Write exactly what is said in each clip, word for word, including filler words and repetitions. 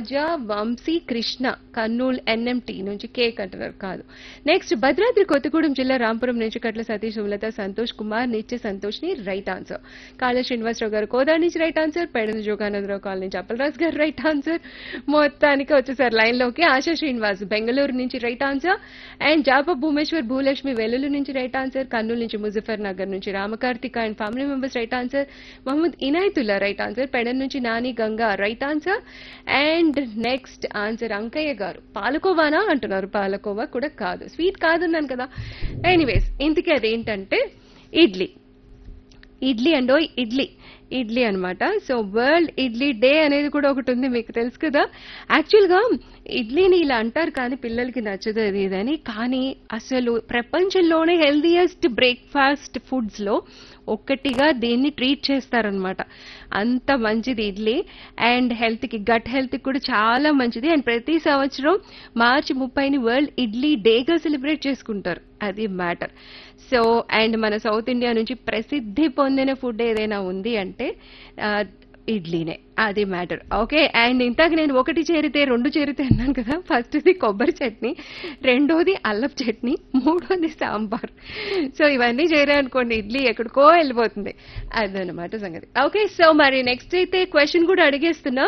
పూజ Vamsi Krishna Kurnool NMT నుంచి cake అంటున్నారు కాదు. నెక్స్ట్ భద్రాద్రి కొత్తగూడెం జిల్లా రాంపురం నుంచి కట్ల సతీష్ సుమలత సంతోష్ కుమార్ నిత్య సంతోష్ ని రైట్ ఆన్సర్. కాళ శ్రీనివాసరావు గారు కోదా నుంచి right answer. Pedana Jogananda Rao colony నుంచి అప్పలరాజు గారు రైట్ ఆన్సర్. మొత్తానికి వచ్చేసారు లైన్ లోకి. ఆశా శ్రీనివాస్ బెంగళూరు నుంచి right answer. And జాప Bhumeshwar Bhulakshmi వెల్లుల్లి నుంచి రైట్ ఆన్సర్. కర్నూలు నుంచి ముజఫర్ నగర్ నుంచి Ramakarthika and family members right answer. Mohammed Inayatullah right answer. Pedana నుంచి Nani Ganga right answer. And next answer Ankaiah గారు పాలకోవానా అంటున్నారు. పాలకోవా కూడా కాదు, స్వీట్ కాదన్నాను కదా. ఎనీవేస్ ఇంతకీ అదేంటంటే ఇడ్లీ. ఇడ్లీ అండో ఇడ్లీ ఇడ్లీ అనమాట. సో వరల్డ్ ఇడ్లీ డే అనేది కూడా ఒకటి ఉంది, మీకు తెలుసు కదా. యాక్చువల్గా ఇడ్లీని ఇలా అంటారు కానీ పిల్లలకి నచ్చదు అది ఇదని. కానీ అసలు ప్రపంచంలోనే హెల్దీయెస్ట్ బ్రేక్ఫాస్ట్ ఫుడ్స్ లో ఒక్కటిగా దీన్ని ట్రీట్ చేస్తారనమాట. అంత మంచిది ఇడ్లీ. అండ్ హెల్త్ కి గట్ హెల్త్ కి కూడా చాలా మంచిది. అండ్ ప్రతి సంవత్సరం మార్చి ముప్పైని వరల్డ్ ఇడ్లీ డేగా సెలబ్రేట్ చేసుకుంటారు. అది మ్యాటర్. సో అండ్ మన సౌత్ ఇండియా నుంచి ప్రసిద్ధి పొందిన ఫుడ్ ఏదైనా ఉంది అంటే ఇడ్లీనే, అది మ్యాటర్. ఓకే. అండ్ ఇంతాక నేను ఒకటి చేరితే రెండు చేరితే అన్నాను కదా. ఫస్ట్ది కొబ్బరి చట్నీ, రెండోది అల్లపు చట్నీ, మూడోది సాంబార్. సో ఇవన్నీ చేరాయనుకోండి ఇడ్లీ ఎక్కడికో వెళ్ళిపోతుంది. అదనమాట సంగతి. ఓకే. సో మరి నెక్స్ట్ అయితే క్వశ్చన్ కూడా అడిగేస్తున్నా.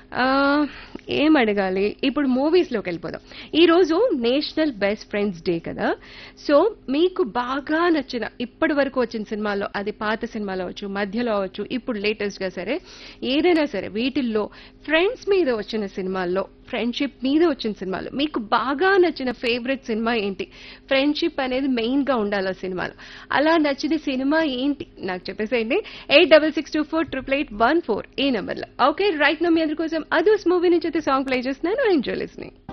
ఏం అడగాలి ఇప్పుడు? మూవీస్ లోకి వెళ్ళిపోదాం. ఈ రోజు నేషనల్ బెస్ట్ ఫ్రెండ్స్ డే కదా. సో మీకు బాగా నచ్చిన ఇప్పటి వరకు వచ్చిన సినిమాల్లో, అది పాత సినిమాలో అవచ్చు, మధ్యలో అవచ్చు, ఇప్పుడు లేటెస్ట్ గా సరే ఏదైనా సరే వీటిల్లో ఫ్రెండ్స్ మీద వచ్చిన సినిమాల్లో, ఫ్రెండ్షిప్ మీద వచ్చిన సినిమాలో మీకు బాగా నచ్చిన ఫేవరెట్ సినిమా ఏంటి? ఫ్రెండ్షిప్ అనేది మెయిన్ గా ఉండాలి ఆ సినిమాలో. అలా నచ్చిన సినిమా ఏంటి నాకు చెప్పేసేయండి. Eight double six two four triple eight one four ఈ నెంబర్ లో. ఓకే రైట్ నో మీ అందరి కోసం అదర్స్ మూవీ నుంచి అయితే సాంగ్ ప్లే చేస్తున్నాను. Enjoy listening.